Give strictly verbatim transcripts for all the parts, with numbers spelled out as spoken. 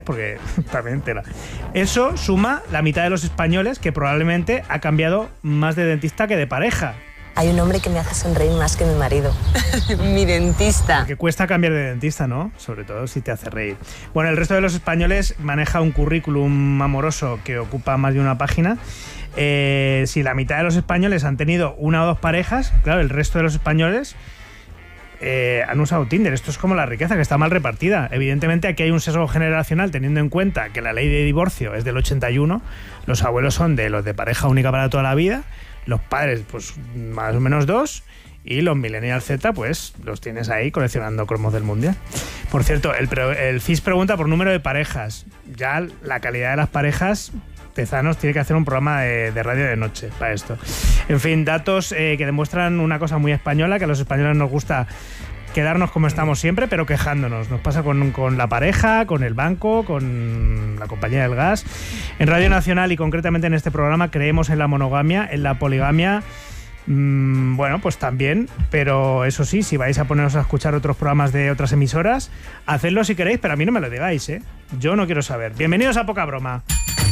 porque también tela. Eso suma la mitad de los españoles que probablemente ha cambiado más de dentista que de pareja. Hay un hombre que me hace sonreír más que mi marido. Mi dentista. Porque cuesta cambiar de dentista, ¿no? Sobre todo si te hace reír. Bueno, el resto de los españoles maneja un currículum amoroso que ocupa más de una página. Eh, si la mitad de los españoles han tenido una o dos parejas, claro, el resto de los españoles eh, han usado Tinder. Esto es como la riqueza, que está mal repartida. Evidentemente aquí hay un sesgo generacional, teniendo en cuenta que la ley de divorcio es del ochenta y uno, los abuelos son de los de pareja única para toda la vida, los padres pues más o menos dos, y los millennials Z pues los tienes ahí coleccionando cromos del mundial. Por cierto, el, el F I S pregunta por número de parejas. Ya la calidad de las parejas, Tezanos tiene que hacer un programa de, de radio de noche para esto. En fin, datos eh, que demuestran una cosa muy española, que a los españoles nos gusta quedarnos como estamos siempre, pero quejándonos. Nos pasa con, con la pareja, con el banco, con la compañía del gas. En Radio Nacional y concretamente en este programa creemos en la monogamia, en la poligamia. Mmm, bueno, pues también, pero eso sí, si vais a poneros a escuchar otros programas de otras emisoras, hacedlo si queréis, pero a mí no me lo digáis, ¿eh? Yo no quiero saber. Bienvenidos a Poca Broma.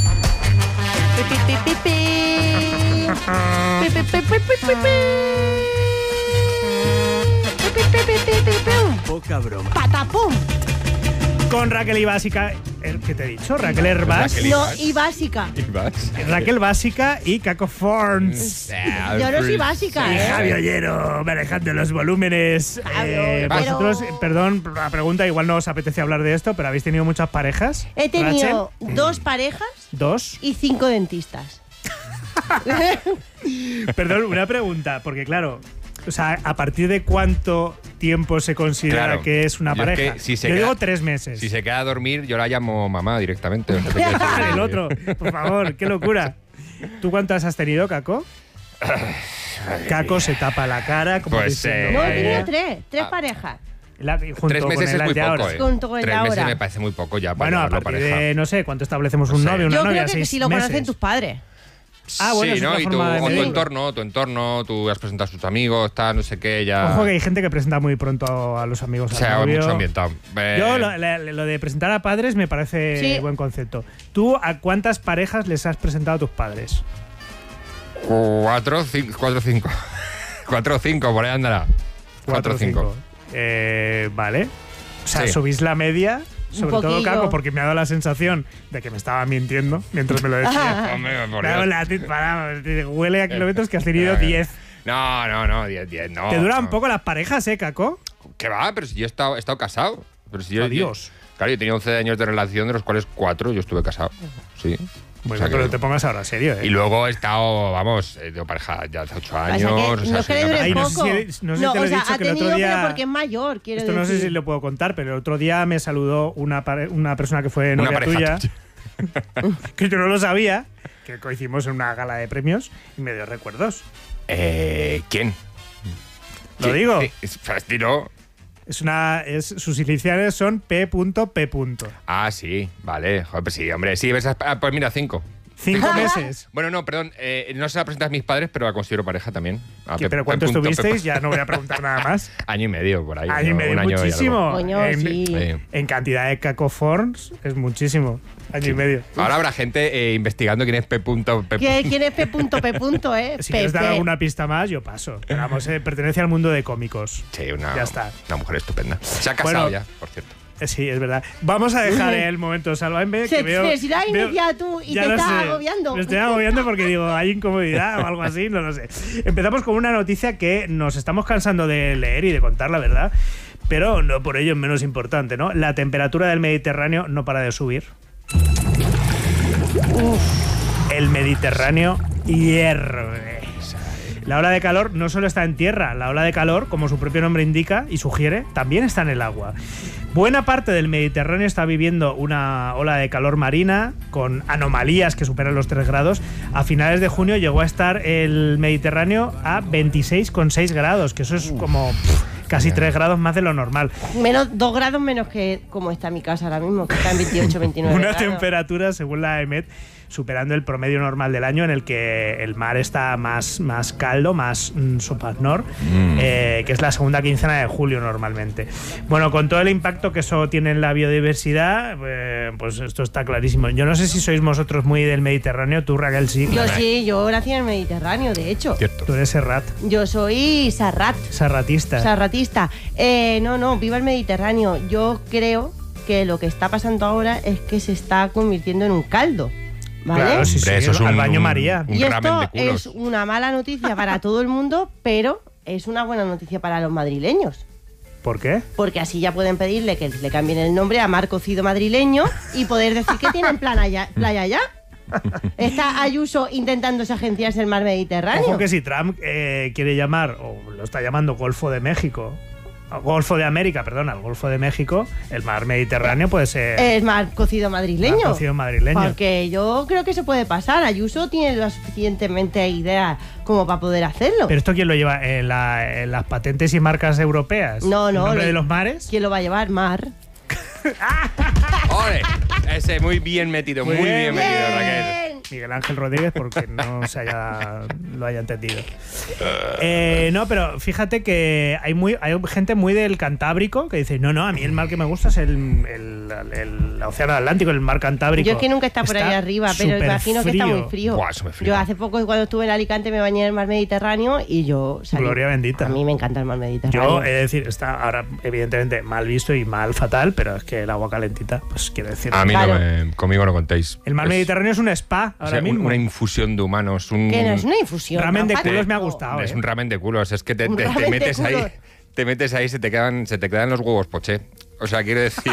Poca broma. ¡Patapum! Con Raquel y Básica. ¿Qué te he dicho? Raquel Herbás. No, y básica. Raquel Básica y Caco Forns. Yo no soy básica, Y ¿eh? Javi Ollero, manejando los volúmenes. Eh, pero- vosotros, perdón, la pregunta, igual no os apetece hablar de esto, pero ¿habéis tenido muchas parejas? He tenido Rachel? dos parejas ¿Dos? y cinco dentistas. Perdón, una pregunta, porque claro, o sea, ¿a partir de cuánto tiempo se considera Claro. que es una Yo es pareja? que si se Yo queda- digo tres meses. Si se queda a dormir, yo la llamo mamá directamente. No sé qué quiere decir. Ah, el otro, por favor, qué locura. ¿Tú cuántas has tenido, Caco? Caco se tapa la cara como Pues, diciendo, eh, No, he "Vaya". tenido tres. Tres Ah. parejas. La- junto Tres con meses el es muy de ahora. poco, ¿eh? Junto con el de Tres meses ahora. me parece muy poco ya para Bueno, a llamarlo partir pareja. de, no sé, ¿cuánto establecemos un No sé. novio, una Yo novia? creo que ¿Seis si lo conocen meses? tus padres. Ah, bueno, sí, es ¿no? otra Y tu, forma de o tu medirlo. entorno, tu entorno, tú has presentado a tus amigos, tal, no sé qué, ya. Ojo que hay gente que presenta muy pronto a los amigos O al sea, novio. mucho ambientado. Eh, Yo lo, le- lo de presentar a padres me parece Sí. buen concepto. ¿Tú a cuántas parejas les has presentado a tus padres? Cuatro, cinco, cuatro, cinco. Cuatro o cinco, por ahí andará. Cuatro o cinco. Eh, vale. O sea, Sí. subís la media, Un sobre todo poquillo. Caco, porque me ha dado la sensación de que me estaba mintiendo mientras me lo decía. Hombre, por Me ha dado Dios. la tit- para- te huele a kilómetros que has tenido Eh, diez. No, no, no, diez, diez, no. Te duran no. poco las parejas, ¿eh, Caco? ¿Qué va? Pero si yo he estado, he estado casado. Pero si yo, Adiós. yo- claro, yo tenía once años de relación, de los cuales cuatro yo estuve casado. Sí. Bueno, O sea que- pero te pongas ahora serio, ¿eh? Y luego he estado, vamos, eh, tengo pareja ya hace ocho Pasa años. que o no sea, es que soy le una dure Ay, no poco. sé si- no sé si te lo o he sea, dicho ha que el otro tenido, día- pero porque es mayor, quiero Esto no sé decir. si lo puedo contar, pero el otro día me saludó una, pare- una persona que fue Una novia pareja tuya, que yo no lo sabía, que coincidimos en una gala de premios y me dio recuerdos. Eh, ¿Quién? Lo ¿Quién? digo. Sí, es- Fastino. Es una, es, sus iniciales son P P. Ah, sí, vale. Joder, pues sí, hombre. Sí, ves, ah, pues mira, cinco. Cinco meses. Bueno, no, perdón. eh, no se la presentas a mis padres, pero la considero pareja también. Ah, ¿Qué- pe- ¿Pero pe- cuánto punto, pe- estuvisteis? Ya no voy a preguntar nada más. Año y medio, por ahí. Año y ¿no? medio, Un año y algo. muchísimo. Coño, en, sí. Sí. en cantidad de cacoforms es muchísimo. Año y medio. Ahora habrá gente eh, investigando quién es P. punto, P. ¿Quién quién es P. P. eh? Si quieres dar Pepe. alguna pista más, yo paso. Pero vamos, eh, pertenece al mundo de cómicos. Sí, una, Ya está. una mujer estupenda. Se ha casado Bueno. ya, por cierto. Eh, Sí, es verdad. Vamos a dejar el momento Sálvame, que Se- veo... se será veo- iniciado tú y ya te lo estás sé. agobiando. Me estoy agobiando porque digo, hay incomodidad o algo así, no lo sé. Empezamos con una noticia que nos estamos cansando de leer y de contar, la verdad, pero no por ello es menos importante, ¿no? La temperatura del Mediterráneo no para de subir. El Mediterráneo hierve. La ola de calor no solo está en tierra, la ola de calor, como su propio nombre indica y sugiere, también está en el agua. Buena parte del Mediterráneo está viviendo una ola de calor marina con anomalías que superan los tres grados. A finales de junio llegó a estar el Mediterráneo a veintiséis coma seis grados, que eso es como pff, casi tres grados más de lo normal. Menos dos grados menos que como está mi casa ahora mismo, que está en veintiocho, veintinueve Una grados. temperatura, según la EMET, superando el promedio normal del año, en el que el mar está más, más caldo, más mm, sopagnor, Mm. eh, que es la segunda quincena de julio normalmente. Bueno, con todo el impacto que eso tiene en la biodiversidad, eh, pues esto está clarísimo. Yo no sé si sois vosotros muy del Mediterráneo, tú, Raquel, sí. Yo sí, yo nací en el Mediterráneo, de hecho. Cierto. Tú eres serrat, Yo soy sarrat, serratista. sarratista. Eh, no, no, viva el Mediterráneo. Yo creo que lo que está pasando ahora es que se está convirtiendo en un caldo. ¿Vale? Claro, sí, Hombre, sí, eso es al un- baño un- María. un Y ramen de esto culos. es una mala noticia para todo el mundo, pero es una buena noticia para los madrileños. ¿Por qué? Porque así ya pueden pedirle que le cambien el nombre a Mar Cocido Madrileño y poder decir que tienen playa allá. Playa allá. Está Ayuso intentándose agenciarse el mar Mediterráneo. Ojo que si Trump eh, quiere llamar, o lo está llamando Golfo de México, Golfo de América, perdón, al Golfo de México, el mar Mediterráneo puede ser Es Mar Cocido Madrileño. Mar Cocido madrileño. Porque yo creo que se puede pasar. Ayuso tiene lo suficientemente idea como para poder hacerlo. ¿Pero esto quién lo lleva? ¿En, la- en las patentes y marcas europeas? No, no, ¿El nombre lo- de los mares? ¿Quién lo va a llevar? Mar. ¡Ole! Ese muy bien metido, muy, Muy bien, bien. metido, Bien. Raquel. Miguel Ángel Rodríguez, porque no se haya, lo haya entendido. Eh, no, pero fíjate que hay muy hay gente muy del Cantábrico que dice, no, no, a mí el mar que me gusta es el, el, el Océano Atlántico, el mar Cantábrico. Yo es que nunca he estado por ahí arriba, pero súper imagino que está muy frío. Buah, eso me flipa. Yo hace poco, cuando estuve en Alicante, me bañé en el mar Mediterráneo y yo salí. Gloria bendita. A mí me encanta el mar Mediterráneo. Yo he de decir, está ahora evidentemente mal visto y mal fatal, pero es que el agua calentita, pues quiero decir. A mí Claro. no me, conmigo no contéis. El mar Es- Mediterráneo es un spa o ahora sea, un- mismo. una infusión de humanos. Un, Que no es una infusión. Ramen de tampoco. culos me ha gustado. Es ¿eh? un ramen de culos. Es que te, Un te- te ramen de metes ahí. culos. Te metes ahí, se te quedan, se te quedan los huevos poché. O sea, quiero decir.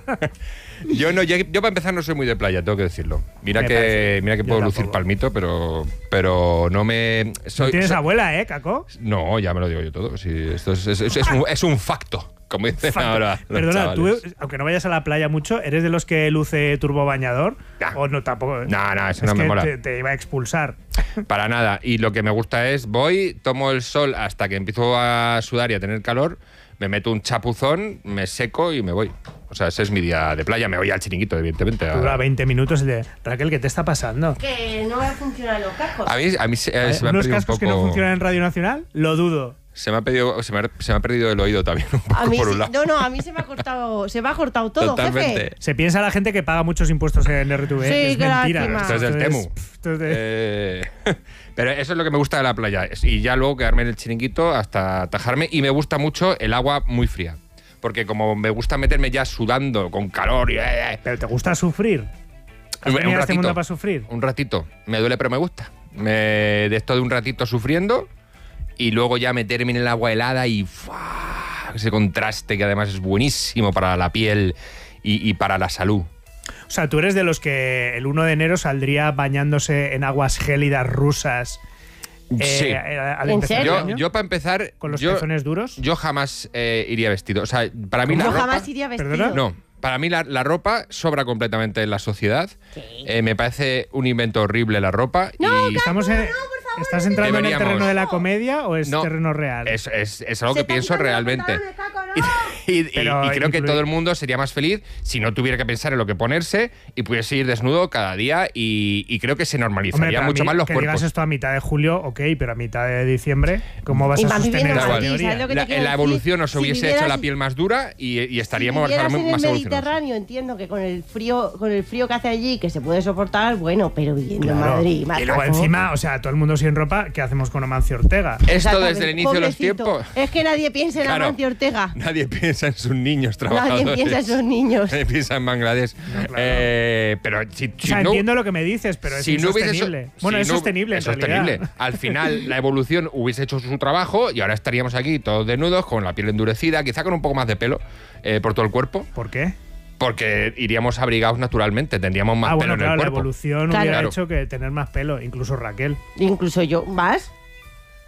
yo no, yo, yo para empezar no soy muy de playa, tengo que decirlo. Mira Me que, parece. mira que Yo puedo lucir tampoco. palmito, pero, pero no me. Soy, No tienes soy- abuela, ¿eh, Caco? No, ya me lo digo yo todo. Sí, esto es, es- es- es un, es un facto, como dicen Facto. ahora. los Perdona, tú, chavales. aunque no vayas a la playa mucho, ¿eres de los que luce turbo bañador? Nah. O no, tampoco. No, no, eso es no me que mola. Te, te iba a expulsar. Para nada. Y lo que me gusta es, voy, tomo el sol hasta que empiezo a sudar y a tener calor, me meto un chapuzón, me seco y me voy. O sea, ese es mi día de playa. Me voy al chiringuito, evidentemente. A, Dura veinte minutos y de Raquel, ¿qué te está pasando? Que no funcionan los cascos. a mí, a mí se, eh, se me ha ¿Unos perdido un cascos poco. que no funcionan en Radio Nacional? Lo dudo. Se me ha perdido, se me ha, se me ha perdido el oído también un poco A mí por un sí- lado. no, no, a mí se me ha cortado, se me ha cortado todo, Totalmente. jefe. Se piensa la gente que paga muchos impuestos en R T V. Sí, es qué mentira. lástima. Esto es del Esto Temu. esto es de- Eh, pero eso es lo que me gusta de la playa. es- Y ya luego quedarme en el chiringuito hasta atajarme. Y me gusta mucho el agua muy fría. Porque como me gusta meterme ya sudando, con calor y... eh, ¿Pero te gusta sufrir? ¿Has Un venido a este ratito. mundo para sufrir? un ratito. Me duele, pero me gusta. Me, de esto de un ratito sufriendo y luego ya meterme en el agua helada y ¡fua! Ese contraste que además es buenísimo para la piel y, y para la salud. O sea, tú eres de los que el uno de enero saldría bañándose en aguas gélidas rusas. eh, Sí. eh, al ¿En empezar el serio? Yo, año, yo para empezar, con los yo, pezones duros. yo jamás eh, iría vestido. O sea, para mí la Yo ropa... jamás iría vestido. ¿Perdona? No, para mí la, la ropa sobra completamente en la sociedad. Sí. Eh, me parece un invento horrible la ropa. No, y Estamos en- ¿Estás entrando en el Deberíamos. terreno de la comedia o es No, terreno real? Es, es, es algo Se que te pienso quitan los realmente. pantalones, Caco, no. Y, y- Pero y creo que incluye- todo el mundo sería más feliz si no tuviera que pensar en lo que ponerse y pudiese ir desnudo cada día y, y creo que se Hombre, normalizaría para mucho mí, más los que cuerpos. digas esto a mitad de julio, ok, pero a mitad de diciembre, ¿cómo vas Y a más sostener viviendo esa en Madrid, teoría? ¿sabes lo que te La, quiero la decir? evolución nos Si hubiese hecho vivieras- la piel más dura y, y estaríamos si vivieras más, en el más evolucionados. Mediterráneo, entiendo que con el frío, con el frío que hace allí, que se puede soportar, bueno, pero viviendo en Claro. Madrid, Y luego Caco. encima, o sea, todo el mundo sin ropa, ¿qué hacemos con Amancio Ortega? Esto desde el Exactamente. inicio de los Pobrecito. tiempos. Es que nadie piensa en Claro. Amancio Ortega. Nadie piensa en sus niños trabajadores. Nadie piensa en sus niños. Nadie piensa en Bangladesh. claro. Eh, pero si, si O sea, no, entiendo lo que me dices, pero es si no hubiese insostenible. hecho- bueno, si es no- sostenible, es en realidad. sostenible. Al final, la evolución hubiese hecho su trabajo y ahora estaríamos aquí todos desnudos, con la piel endurecida, quizá con un poco más de pelo eh, por todo el cuerpo, ¿Por qué? porque iríamos abrigados naturalmente, tendríamos más ah, pelo bueno, en claro, el la cuerpo. evolución Claro. hubiera Claro. hecho que tener más pelo, incluso Raquel. Incluso yo, ¿vas?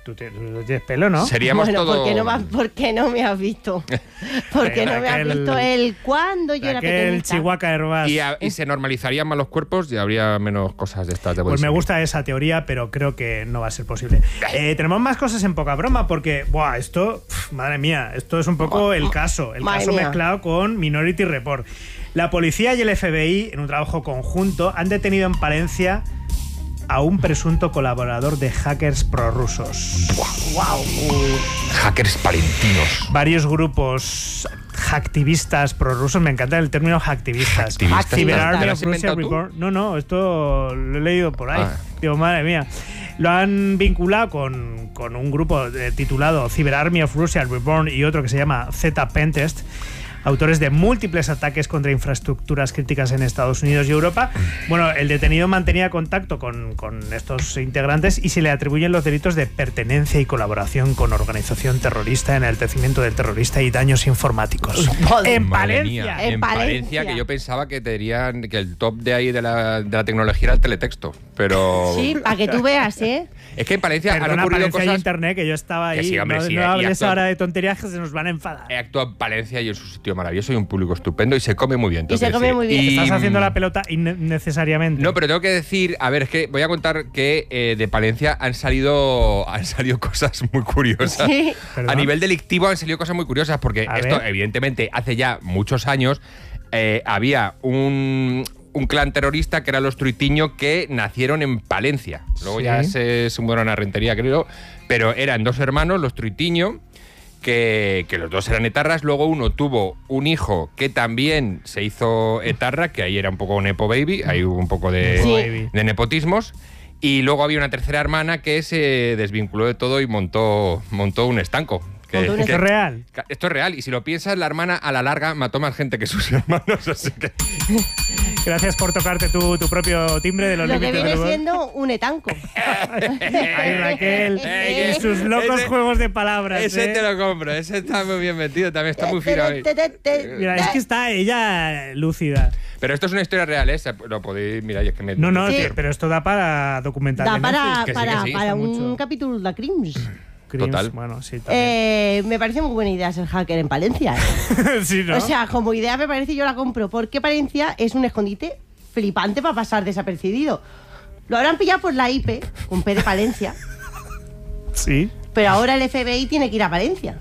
Tú tienes pelo, ¿no? Seríamos bueno, todos... ¿por qué, no, va- ¿por qué no me has visto? ¿Por qué no me has Aquel- visto el cuando yo era Aquel pequeñita? Chihuahua Herbás. Y, a- y se normalizarían más los cuerpos y habría menos cosas de estas de body Pues me shaming. gusta esa teoría, pero creo que no va a ser posible. Eh, tenemos más cosas en poca broma porque, buah, esto, pf, madre mía, esto es un poco el caso, el Madre caso mía. mezclado con Minority Report. La policía y el F B I, en un trabajo conjunto, han detenido en Palencia a un presunto colaborador de hackers prorrusos. Hackers palentinos. Varios grupos hacktivistas prorrusos, me encanta el término hacktivistas. Hacktivistas. Cyber ¿Te Army lo of has Russia inventado tú? Report. No, no, esto lo he leído por ahí. Ah. Digo, madre mía. Lo han vinculado con, con un grupo eh, titulado Cyber Army of Russia Reborn y otro que se llama Z Pentest, autores de múltiples ataques contra infraestructuras críticas en Estados Unidos y Europa. Bueno, el detenido mantenía contacto con, con estos integrantes y se le atribuyen los delitos de pertenencia y colaboración con organización terrorista, enaltecimiento del terrorista y daños informáticos. Joder. En Madre Palencia. mía, En en Palencia. Palencia, que yo pensaba que tenían que el top de ahí de la, de la tecnología era el teletexto, pero Sí, para que tú veas, ¿eh? es que en Palencia han Perdona, ocurrido Palencia y cosas. internet, que yo estaba ahí. Que sí, hombre, no sí, no y hables actúa- ahora de tonterías que se nos van a enfadar. He actuado en Palencia y es un sitio maravilloso y un público estupendo y se come muy bien. Y tengo se que come decir. muy bien. Y- Estás haciendo la pelota innecesariamente. No, pero tengo que decir, a ver, es que voy a contar que eh, de Palencia han salido han salido cosas muy curiosas. Sí. A ¿Perdón? nivel delictivo han salido cosas muy curiosas porque A esto, ver. evidentemente, hace ya muchos años eh, había un, un clan terrorista que eran los Truitiño que nacieron en Palencia. Luego Sí. ya se, se mudaron a Rentería, creo, pero eran dos hermanos, los Truitiño, que, que los dos eran etarras. Luego uno tuvo un hijo que también se hizo etarra, que ahí era un poco nepo baby, ahí hubo un poco de, Sí. Baby. de nepotismos. Y luego había una tercera hermana que se desvinculó de todo y montó, montó un estanco. Que- Montó un que- ¿Esto es real? esto es real. Y si lo piensas, la hermana a la larga mató más gente que sus hermanos. Así que Gracias por tocarte tu, tu propio timbre de los Lo que límites viene del humor. siendo un etanco. Ay, Raquel, Eh, y sus locos ese- juegos de palabras. ese ¿eh? te lo compro. Ese está muy bien metido. También está muy fino ahí. Mira, es que está ella lúcida. Pero esto es una historia real, ¿eh? Se- Lo podéis... Mira, y es que me... No, no, Sí. que- pero esto da para documental. Da de para, Netflix. que sí, para, que sí, para está un mucho. capítulo de Crims. Crims, Total. Bueno, sí, también. Eh, me parece muy buena idea ser hacker en Palencia. ¿eh? sí, ¿no? O sea, como idea me parece, yo la compro. Porque Palencia es un escondite flipante para pasar desapercibido. Lo habrán pillado por la I P, con P de Palencia. sí, Pero ahora el F B I tiene que ir a Palencia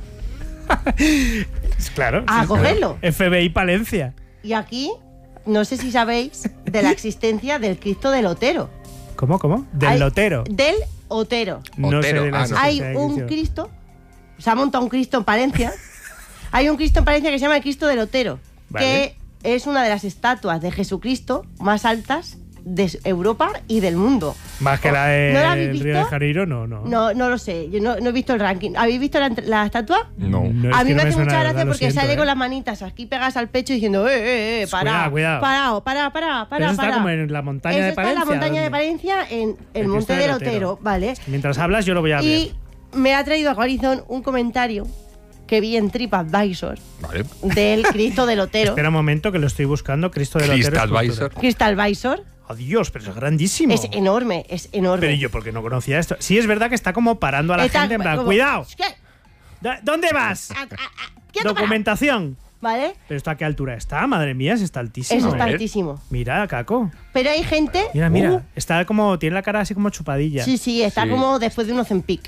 claro. a sí, cogerlo. F B I Palencia. Y aquí, no sé si sabéis de la existencia del Cristo del Otero. ¿Cómo, cómo? Del Hay- lotero. Del Otero. No sé Otero, de la ah, no. Hay existencia de un Cristo. Cristo, se ha montado un Cristo en Palencia. Hay un Cristo en Palencia que se llama el Cristo del Otero, Vale. que es una de las estatuas de Jesucristo más altas de Europa y del mundo. Más que la ¿No la habéis del visto? Río de Janeiro, no, no. No, no lo sé, yo no, no he visto el ranking. ¿Habéis visto la, la estatua? No. No, es A que mí no me hace suena, mucha de gracia verdad, lo porque siento, sale ¿eh? con las manitas aquí pegadas al pecho diciendo, eh, eh, eh, para, Cuidado, cuidado. parado, para, para, para, Pero eso para. está como en la montaña Eso de está Palencia. en la montaña de ¿dónde? Palencia, en el, El Monte Cristo del del Otero, Otero. ¿vale? Mientras hablas, yo lo voy a ver. Y me ha traído a Horizon un comentario que vi en TripAdvisor Vale. del Cristo del Otero. Espera un momento que lo estoy buscando. Cristo del Otero. TripAdvisor. escultura. CrystalVisor Adiós, pero es grandísimo. es enorme, es enorme. Pero yo, porque no conocía esto. Sí, es verdad que está como parando a la Está gente en plan, como- cuidado. ¿Qué? ¿Dó- ¿Dónde vas? Ah, ah, ah, quieto, para. Documentación. ¿Vale? ¿Pero esto a qué altura está? Madre mía, si está altísimo. Eso A está ver. altísimo. Mira, Caco. Pero hay gente... Mira, mira. Uh, Está como, tiene la cara así como chupadilla. sí, sí, está Sí. como después de un Ozempic.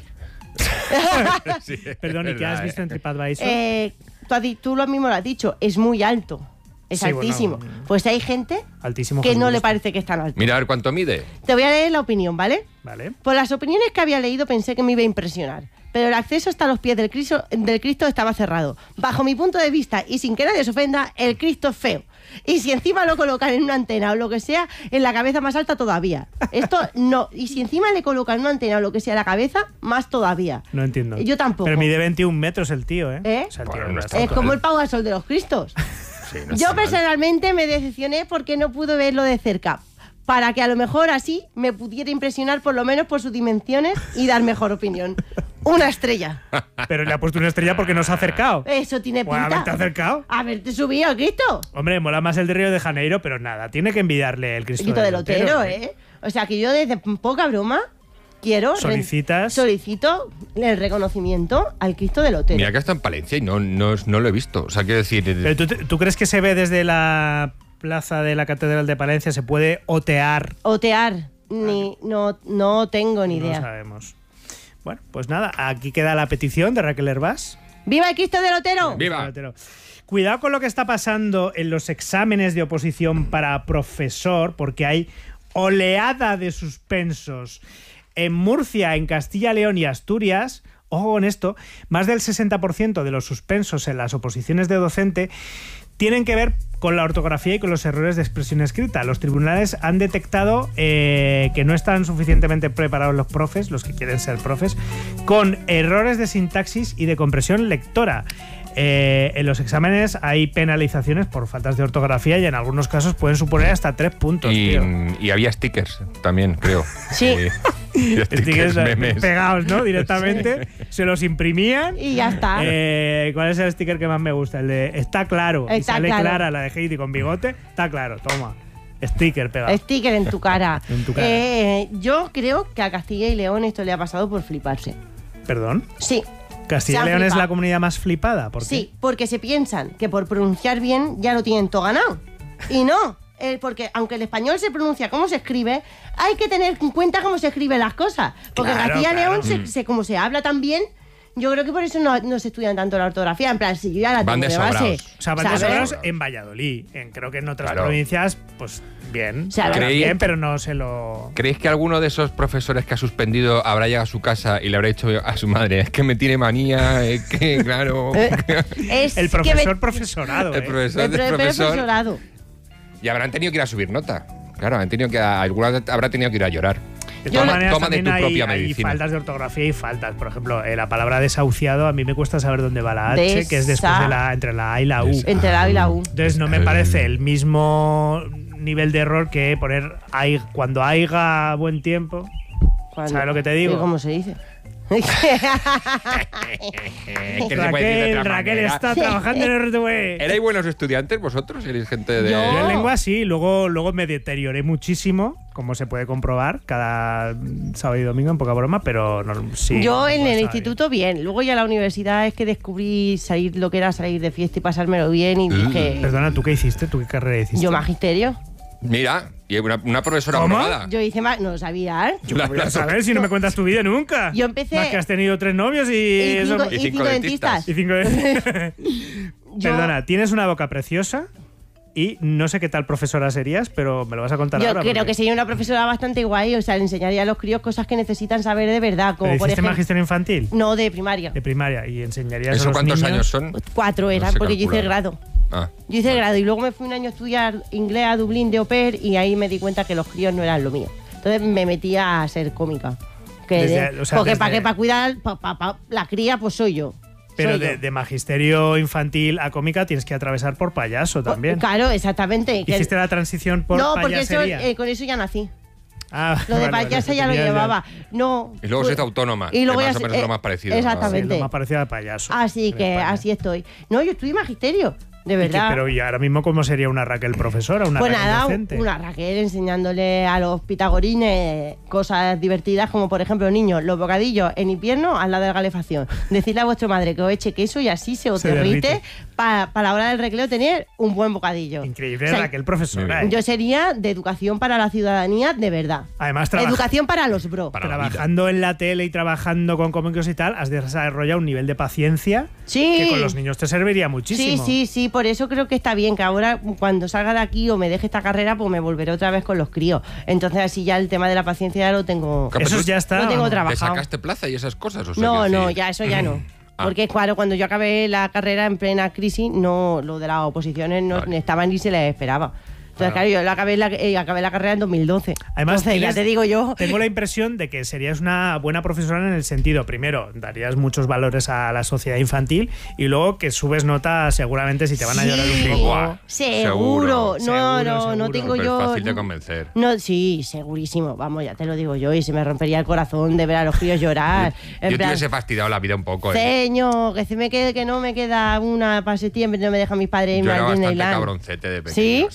Sí, Perdón, es ¿y qué has verdad, visto eh. en TripAdvisor? Eh, tú, has di- tú lo mismo lo has dicho, es muy alto. Es Sí, bueno, altísimo. mm. Pues hay gente Altísimo. que no le Jesucristo. parece que es tan alto. Mira a ver cuánto mide. Te voy a leer la opinión, ¿vale? Vale. Por las opiniones que había leído pensé que me iba a impresionar, pero el acceso hasta los pies del Cristo, del Cristo estaba cerrado. Bajo mi punto de vista, y sin que nadie se ofenda, el Cristo es feo. Y si encima lo colocan en una antena o lo que sea, en la cabeza más alta todavía. Esto no. Y si encima le colocan una antena o lo que sea en la cabeza, más todavía. No entiendo. Yo tampoco. Pero mide veintiún metros el tío, ¿eh? ¿Eh? O sea, el Bueno, tío no es está Es alto. como el Pau Gasol de los Cristos. Sí, no Yo está mal. personalmente me decepcioné porque no pude verlo de cerca. Para que a lo mejor así me pudiera impresionar por lo menos por sus dimensiones y dar mejor opinión. Una estrella. Pero le ha puesto una estrella porque no se ha acercado. Eso tiene Pues pinta. haberte acercado. Haberte subido, Cristo. Hombre, mola más el de Río de Janeiro, pero nada, tiene que envidiarle el Cristo, Cristo del Otero, Otero, ¿eh? O sea que yo desde poca broma quiero... Solicitas... Solicito el reconocimiento al Cristo del Otero. Mira que está en Palencia y no, no, no lo he visto. O sea, quiero decir... ¿Pero tú, tú crees que se ve desde la plaza de la Catedral de Palencia? ¿Se puede otear? Otear. Ni, no, no tengo ni idea. No sabemos. Bueno, pues nada, aquí queda la petición de Raquel Hervás. ¡Viva el Cristo del Otero! ¡Viva! Cuidado con lo que está pasando en los exámenes de oposición para profesor, porque hay oleada de suspensos. En Murcia, en Castilla, León y Asturias, ojo con esto, más del sesenta por ciento de los suspensos en las oposiciones de docente tienen que ver con la ortografía y con los errores de expresión escrita. Los tribunales han detectado eh, que no están suficientemente preparados los profes, los que quieren ser profes, con errores de sintaxis y de compresión lectora. Eh, en los exámenes hay penalizaciones por faltas de ortografía y en algunos casos pueden suponer hasta tres puntos. Y, tío. y había stickers también, creo. Sí. Eh, y Stickers memes. pegados, ¿no? Directamente. Se los imprimían. Y ya está. Eh, ¿Cuál es el sticker que más me gusta? El de está claro. Está y sale claro. Clara, la de Heidi con bigote. Está claro, toma. Sticker pegado. Sticker en tu cara. En tu cara. Eh, yo creo que a Castilla y León esto le ha pasado por fliparse. ¿Perdón? Sí. ¿Castilla y Se han León es flipado. la comunidad más flipada? ¿Por qué? Sí, porque se piensan que por pronunciar bien ya lo tienen todo ganado. Y no. Eh, porque aunque el español se pronuncia como se escribe, hay que tener en cuenta cómo se escriben las cosas. Porque Claro, en Castilla y León, claro. se, se- como se habla tan bien, yo creo que por eso no, no se estudian tanto la ortografía. En plan, si yo ya la Van tengo de base. desobrados. O sea, van ¿sabes? desobrados en Valladolid. En, creo que en otras Claro. provincias, pues bien. sea, hablan creí- bien, pero no se lo... ¿Creéis que alguno de esos profesores que ha suspendido habrá llegado a su casa y le habrá dicho a su madre, es que me tiene manía, es que, claro... Es El que profesor me- profesorado. El ¿eh? profesor el del pro- profesor... profesorado. Y habrán tenido que ir a subir nota. Claro, han tenido que... Alguna habrá tenido que ir a llorar. De Yo todas le- maneras, toma de también tu hay, propia hay medicina. faltas de ortografía y faltas. Por ejemplo, eh, la palabra desahuciado, a mí me cuesta saber dónde va la H, Desa- que es después de la entre la A y la U. Desa- Entre la A y la U. Entonces no me parece el mismo nivel de error que poner hay, cuando haya buen tiempo. Cuando- ¿Sabes lo que te digo? ¿Cómo se dice? Eh, ¿qué se puede decir de Raquel, otra Raquel manera? está trabajando en R T V. ¿Erais buenos estudiantes vosotros? ¿Erais gente de...? Yo- Yo en lengua sí, luego, luego me deterioré muchísimo, como se puede comprobar, cada sábado y domingo, en poca broma, pero no, sí. Yo en no el estaba instituto bien. Luego ya en la universidad es que descubrí salir lo que era salir de fiesta y pasármelo bien y Mm. dije... bien. Perdona, ¿tú qué hiciste? ¿Tú qué carrera hiciste? Yo magisterio. Mira, y una, una profesora ¿Cómo? aprobada. Yo hice más... No lo sabía, ¿eh? Yo qué voy a saber si no me cuentas tu vida nunca. Yo empecé- Más que has tenido tres novios y... Y eso- cinco, y y cinco cinco dentistas. dentistas. y cinco de- Yo- Perdona, tienes una boca preciosa y no sé qué tal profesora serías, pero me lo vas a contar Yo ahora. creo porque- que sería una profesora bastante guay, o sea, le enseñaría a los críos cosas que necesitan saber de verdad, ¿Pero como por hiciste ejemplo... magisterio infantil? No, de primaria. De primaria. ¿Y enseñarías a ¿Eso los cuántos niños? años son? Cuatro era, No sé porque yo hice calcular. grado. Ah. Yo hice grado y luego me fui un año a estudiar inglés a Dublín de au pair y ahí me di cuenta que los críos no eran lo mío. Entonces me metí a ser cómica. Que Desde- de- o sea, porque desde- para que para cuidar pa- pa- pa- la cría, pues soy yo. Pero Soy de, yo. de magisterio infantil a cómica tienes que atravesar por payaso también. Claro, exactamente. que- ¿Hiciste la transición por no, porque eso, payasería? eh, con eso ya nací. Ah, Lo de vale, vale, payasa que ya lo tenías llevaba. No. Y luego pues- se hizo autónoma. Y luego que ya más o se- menos es lo eh, más parecido. ¿no? Sí, exactamente. lo más parecido al payaso. Así en que España. así estoy. No, yo estudié magisterio, de ¿Y qué- verdad. pero ¿y ahora mismo cómo sería una Raquel profesora, una Pues Raquel nada, docente? una Raquel enseñándole a los pitagorines cosas divertidas, como por ejemplo, niños, los bocadillos en invierno al lado de la calefacción. Decirle a vuestra madre que os eche queso y así se os Se derrite derrite. para la hora del recreo tener un buen bocadillo. Increíble O sea, Raquel profesora. Muy ¿eh? bien. Yo sería de educación para la ciudadanía de verdad. Además, trabaja- Educación para los bros. Para la vida. trabajando en la tele y trabajando con cómicos y tal, has desarrollado un nivel de paciencia Sí. que con los niños te serviría Sí, muchísimo. sí, sí, por eso creo que está bien que ahora cuando salga de aquí o me deje esta carrera, pues me volveré otra vez con los críos. Entonces así ya el tema de la paciencia ya lo tengo, Claro, Eso pero ya está. lo tengo ¿o no? ¿Te trabajado. sacaste plaza y esas cosas? O sea, No, quiero no, decir- ya eso ya no. Ah. Porque claro, cuando yo acabé la carrera en plena crisis, no, lo de las oposiciones no Vale. estaban ni se les esperaba. Entonces, claro, yo la acabé, la, eh, acabé la carrera en dos mil doce. Además, Entonces, ya tienes- te digo yo. Tengo la impresión de que serías una buena profesora en el sentido, primero, darías muchos valores a la sociedad infantil y luego que subes nota seguramente si te van a llorar un Sí, poco. Buah, seguro. seguro. No, Seguro, no, no seguro. tengo Súper yo. fácil de convencer. No, sí, segurísimo. Vamos, ya te lo digo yo. Y se me rompería el corazón de ver a los críos llorar. En Yo te plan, hubiese fastidiado la vida un poco. ¿eh? Señor, que se me quede, que no me queda una para septiembre, no me dejan mis padres Yo irme era al bastante Disneyland. cabroncete de pequeño. ¿Sí? Sí, yo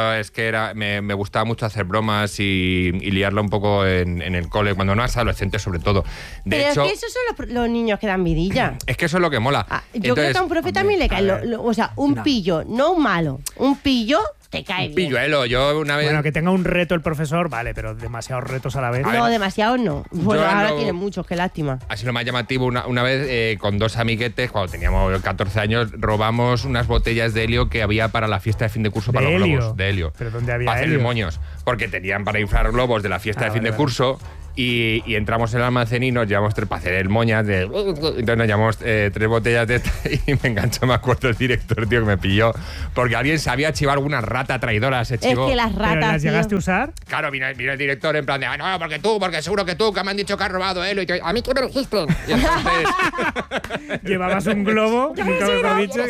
pero es que era me, me gustaba mucho hacer bromas y, y liarla un poco en, en el cole, cuando no eras adolescente sobre todo. De Pero hecho, es que esos son los, los niños que dan vidilla. es que eso es lo que mola. Ah, yo creo que a un profe también le cae, lo- lo- o sea, un no. pillo, no un malo, un pillo te cae bien. Pilluelo, yo una vez... Bueno, que tenga un reto el profesor, vale, pero demasiados retos a la vez. No, demasiado no. Bueno, Yo ahora no- tiene muchos, qué lástima. Ha sido lo más llamativo. Una, una vez eh, con dos amiguetes, cuando teníamos catorce años, robamos unas botellas de helio que había para la fiesta de fin de curso ¿De para los helio? globos. De helio. ¿Pero dónde había Para hacer helio? moños. Porque tenían para inflar globos de la fiesta Ah, de fin vale, de vale. curso. Y, y entramos en el almacén y nos llevamos tres para hacer el moñas de... Entonces nos llevamos eh, tres botellas de esta y me enganchó, me acuerdo, el director, tío, que me pilló. Porque alguien sabía chivar alguna rata traidora, se Es chivó. que las ¿Pero ratas, las tío. llegaste a usar? Claro, vino, vino el director en plan de, ah, no, porque tú, porque seguro que tú, que me han dicho que has robado él. Y yo, a mí que me lo dijiste. Y entonces, Llevabas un globo, nunca mejor dicho.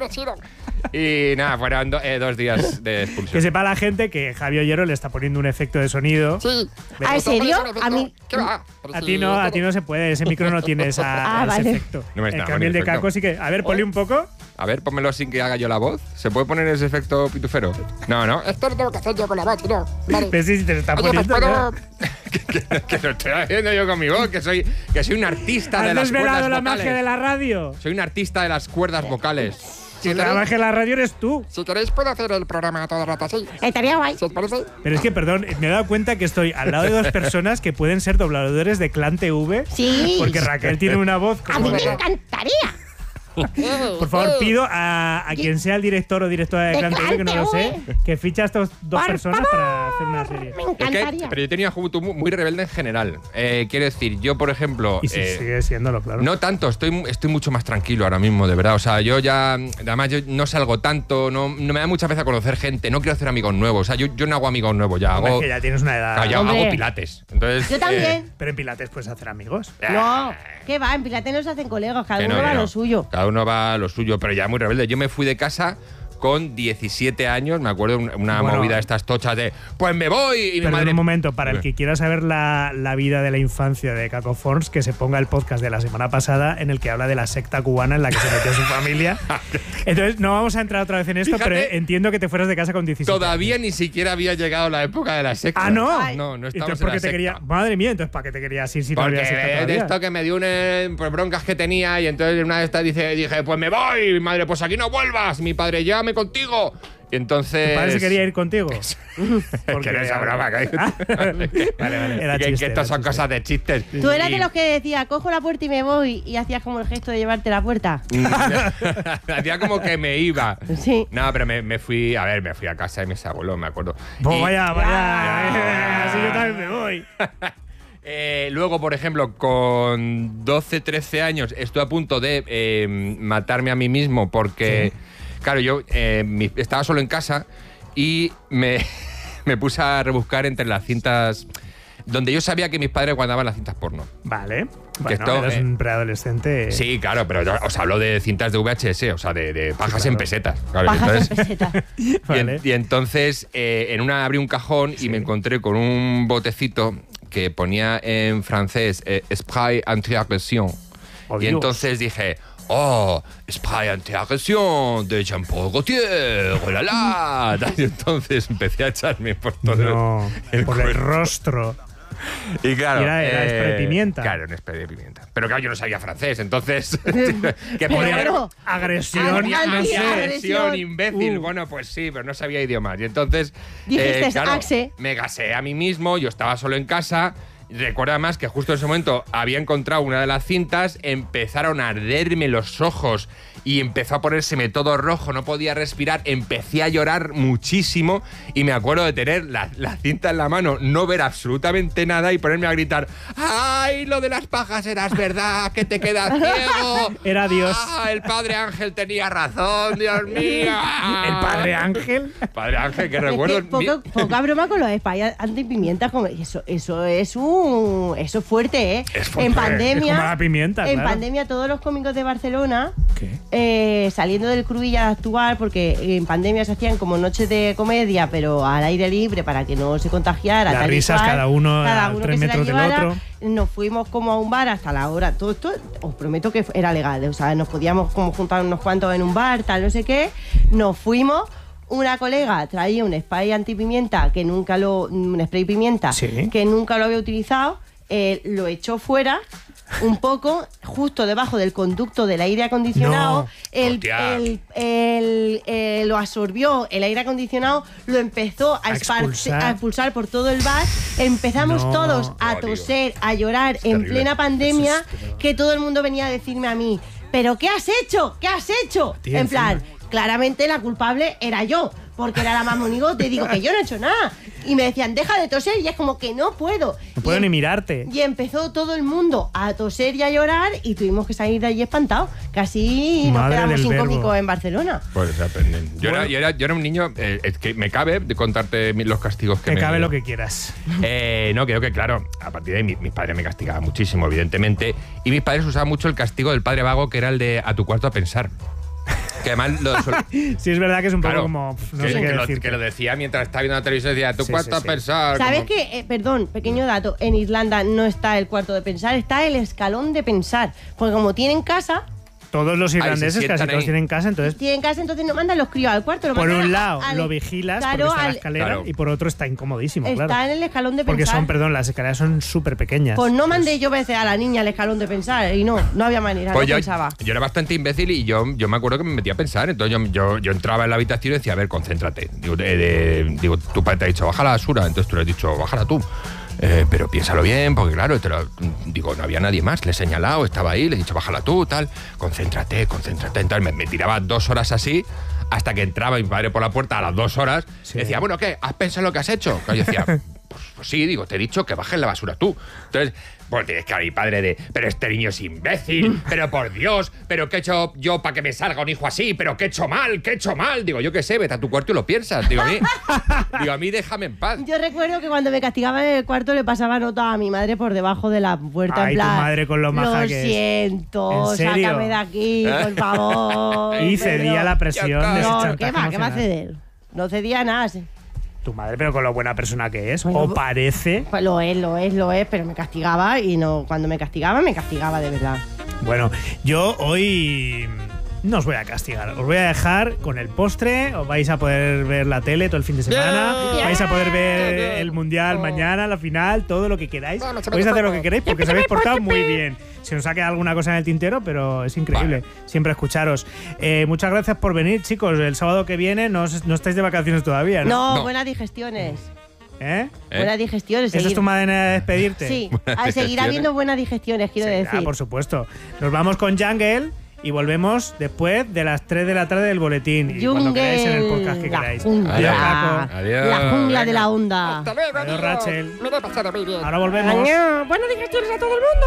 que- y nada, fueron do- eh, dos días de Que expulsión. sepa la gente que Javi Ollero le está poniendo un efecto de sonido. Sí. ¿Ah, en serio? A mí... ¿Qué va? Pero A si ti no, a todo- ti no se puede, ese micro no tiene esa, Ah, ese vale. efecto. No me En está, cambio el de perfecto. Caco sí que... A ver, ponle un poco. A ver, pónmelo sin que haga yo la voz. ¿Se puede poner ese efecto pitufero? No, no. Esto lo tengo que hacer yo con la voz, ¿no? Vale. Ves si te lo está Oye, pues poniendo. puedo... que, que- que lo estoy haciendo yo con mi voz, que soy, que soy un artista de ¿Has las cuerdas desvelado la vocales. magia de la radio? Soy un artista de las cuerdas vocales. Si La queréis, magia de la radio eres tú. si queréis puedo hacer el programa todo el rato así. Estaría guay. ¿Si os parece? Pero es que, perdón, me he dado cuenta que estoy al lado de dos personas que pueden ser dobladores de Clan T V. Sí. Porque Raquel tiene una voz A mí como me de- encantaría. Por favor, pido a, a quien sea el director o directora de De Clan T V, que no lo sé, Clan T V. que fiche a estas dos Por personas favor. para hacer una serie. Me Es que- encantaría. pero yo tenía juventud muy, muy rebelde en general. Eh, quiero decir, yo, por ejemplo. Y si eh, sigue siéndolo, claro. No tanto, estoy, estoy mucho más tranquilo ahora mismo, de verdad. O sea, yo ya, además, yo no salgo tanto, no, no me da mucha vez a conocer gente, no quiero hacer amigos nuevos. O sea, yo, yo no hago amigos nuevos, ya Hombre, hago, es que ya tienes una edad. claro, ya Hombre. hago pilates. Entonces, Yo eh, también. Pero en Pilates puedes hacer amigos. No, ¿qué va? En Pilates no se hacen colegas, cada que uno no, va que a no. lo suyo. Cada uno va a lo suyo, pero ya muy rebelde. Yo me fui de casa con diecisiete años, me acuerdo una una Bueno. movida de estas tochas de, pues me voy. Y mi Perdón madre. un momento, para el que quiera saber la, la vida de la infancia de Caco Forns, que se ponga el podcast de la semana pasada en el que habla de la secta cubana en la que se metió su familia. Entonces, no vamos a entrar otra vez en esto, Fíjate, pero entiendo que te fueras de casa con diecisiete. Todavía ni siquiera había llegado la época de la secta. Ah, no. No, no estamos Entonces, en ¿por la qué te secta. quería? Madre mía, entonces, ¿para qué te querías ir si no Porque había secta de todavía? esto que me dio una, pues, broncas que tenía y entonces una de estas dice, dije, pues me voy. Y mi madre, pues aquí no vuelvas. Mi padre, llévame contigo. Y entonces... ¿Tu padre se quería ir contigo? Que no es esa broma, que- Ah, vale, vale. Era que, chiste, que era estas son chiste. cosas de chistes. Tú eras Y- de los que decía, cojo la puerta y me voy, y hacías como el gesto de llevarte la puerta. Hacía como que me iba. Sí. No, pero me, me fui, a ver, me fui a casa de mis abuelos, me acuerdo. Pues Y- vaya, vaya. Ah. Así yo también me voy. Eh, luego, por ejemplo, con doce, trece años estuve a punto de eh, matarme a mí mismo porque, claro, yo eh, mi- estaba solo en casa y me, me puse a rebuscar entre las cintas donde yo sabía que mis padres guardaban las cintas porno. Vale. Bueno, esto, eres eh, un preadolescente. Sí, claro, pero yo os hablo de cintas de V H S, o sea, de, de pajas claro. en pesetas. Claro, Bajas en entonces- peseta. Y, en- Vale. y entonces, eh, en una abrí un cajón y me encontré con un botecito que ponía en francés eh, spray anti-agression. Oh, y Dios. entonces dije, oh, spray anti-agression de Jean-Paul Gaultier, oh la la. Y entonces empecé a echarme por todo No, el por el cuerpo. rostro. Y claro, Y era- era spray de pimienta. Claro, un spray de pimienta. Pero claro, yo no sabía francés, entonces que podía haber Pero, Agresión, Agresión, no sé. agresión. agresión, imbécil. Uh. Bueno, pues sí, pero no sabía idiomas. Y entonces, Dijiste, claro, "Axe". me gasé a mí mismo, yo estaba solo en casa. Recuerda además que justo en ese momento había encontrado una de las cintas, empezaron a arderme los ojos y empezó a ponérseme todo rojo, no podía respirar, empecé a llorar muchísimo y me acuerdo de tener la, la cinta en la mano, no ver absolutamente nada y ponerme a gritar, ¡ay, lo de las pajas eras verdad, que te quedas ciego! Era Dios. ¡Ah, el padre Ángel tenía razón, Dios mío! El padre Ángel. Padre Ángel, que es recuerdo... que poco- poca broma con los spray antipimientas. Como, eso, eso es un. Eso es fuerte, ¿eh? Es fuerte. En pandemia. Es como la pimienta, En claro. pandemia, todos los cómicos de Barcelona. ¿Qué? eh, saliendo del Cruïlla a actuar, porque en pandemia se hacían como noches de comedia, pero al aire libre para que no se contagiara. Las tal y risas, cual, cada uno cada a uno tres que se la metros del llevara. otro. Nos fuimos como a un bar hasta la hora. Todo esto, os prometo que era legal. O sea, nos podíamos como juntar unos cuantos en un bar, tal, no sé qué. Nos fuimos una colega traía un spray antipimienta que nunca lo... un spray pimienta Sí. que nunca lo había utilizado, eh, lo echó fuera un poco, justo debajo del conducto del aire acondicionado, No. el, Hostia. el- el- eh, lo absorbió el aire acondicionado, lo empezó a, A esparci- expulsar. a expulsar por todo el bar, empezamos No. todos a Oh, tío. toser, a llorar en terrible. plena pandemia, Eso es terrible. que todo el mundo venía a decirme a mí, ¿pero qué has hecho? ¿Qué has hecho? Tío, en plan, encima. claramente la culpable era yo, porque era la más monigote, digo que yo no he hecho nada. Y me decían, deja de toser, y es como que no puedo. No puedo Y ni em- mirarte. Y empezó todo el mundo a toser y a llorar y tuvimos que salir de allí espantados. Casi nos Madre quedamos del sin verbo. cómicos en Barcelona. Pues se aprenden. Yo, Bueno. era, yo, era, yo era un niño, eh, es que me cabe de contarte mi- los castigos que Que me... cabe lo que quieras. Eh, no, creo que claro, a partir de ahí mi- mis padres me castigaban muchísimo, evidentemente, y mis padres usaban mucho el castigo del padre vago, que era el de a tu cuarto a pensar. Que además lo, sol- Sí, es verdad que es un poco claro, como... pf, No que, sé qué que lo, decirte. que lo decía mientras estaba viendo la televisión, decía a tu Sí, cuarto sí, a sí. pensar. ¿Sabes como- qué? Eh, perdón, pequeño dato. En Irlanda no está el cuarto de pensar, está el escalón de pensar. Porque como tienen casa, Todos los irlandeses sientan casi todos ahí. tienen casa, entonces tienen casa, entonces no mandan los críos al cuarto. Lo por mandan un a- lado al- lo vigilas claro, porque está en la al- escalera Claro. y por otro está incomodísimo, Está claro. en el escalón de Porque pensar. son, perdón, las escaleras son súper pequeñas. Pues no mandé yo veces a la niña al escalón de pensar y no, no había manera, Pues no yo, pensaba. yo era bastante imbécil y yo, yo me acuerdo que me metía a pensar. Entonces yo, yo, yo entraba en la habitación y decía, a ver, concéntrate. Digo, de- de- digo, tu padre te ha dicho, baja la basura. Entonces tú le has dicho, bájala tú. Eh, pero piénsalo bien, porque claro, te lo- digo, no había nadie más. Le he señalado, estaba ahí, le he dicho, bájala tú, tal. Concéntrate, concéntrate. Entonces me, me tiraba dos horas así, hasta que entraba mi padre por la puerta a las dos horas. Sí. Decía, bueno, ¿qué? ¿Has pensado lo que has hecho? Claro, yo decía, pues, pues sí, digo, te he dicho que bajes la basura tú. Entonces, pues tienes que mi padre de, pero este niño es imbécil, pero por Dios, pero ¿qué he hecho yo para que me salga un hijo así? ¿Pero qué he hecho mal? ¿Qué he hecho mal? Digo, yo qué sé, vete a tu cuarto y lo piensas. Digo, a mí, digo, a mí déjame en paz. Yo recuerdo que cuando me castigaban en el cuarto le pasaba nota a mi madre por debajo de la puerta. Ay, en tu plan, madre con lo maja Lo que es". siento, ¿En serio? sácame de aquí, por favor. Y pero- cedía la presión Ya de ese está. No, chantaje ¿qué va? ¿Qué va a emocional. ceder? No cedía nada. sí. Tu madre, pero con lo buena persona que es. Bueno, o parece. Pues lo es, lo es, lo es, pero me castigaba y no, cuando me castigaba, me castigaba de verdad. Bueno, yo hoy no os voy a castigar. Os voy a dejar con el postre. Os vais a poder ver la tele todo el fin de semana. Bien. Vais a poder ver Bien. el mundial Oh. mañana, la final, todo lo que queráis. Vamos, Podéis hacer lo que poco. queráis porque os habéis portado muy bien. Se nos ha quedado alguna cosa en el tintero, pero es increíble siempre escucharos. Eh, muchas gracias por venir, chicos. El sábado que viene no, os- no estáis de vacaciones todavía, ¿no? No, No. buenas digestiones. ¿Eh? ¿Eh? Buenas digestiones. ¿Esa es seguir- tu manera de despedirte? Sí, Buenas a seguir digestiones. habiendo buenas digestiones, quiero Sí, decir. ah, por supuesto. Nos vamos con Jungle y volvemos después de las tres de la tarde del boletín. Y cuando queráis en el podcast que la queráis. jungla. Adiós, Paco. Adiós. La jungla de Venga. la onda. Hasta luego, Adiós, amigos. Rachel. Me lo he pasado muy bien. Ahora volvemos. Buenas digestiones a todo el mundo.